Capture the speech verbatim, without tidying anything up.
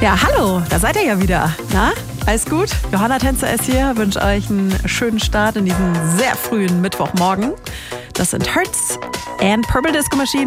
Ja, hallo, da seid ihr ja wieder. Na, alles gut? Johanna Tänzer ist hier, wünsche euch einen schönen Start in diesen sehr frühen Mittwochmorgen. Das sind Hertz and Purple Disco Machine.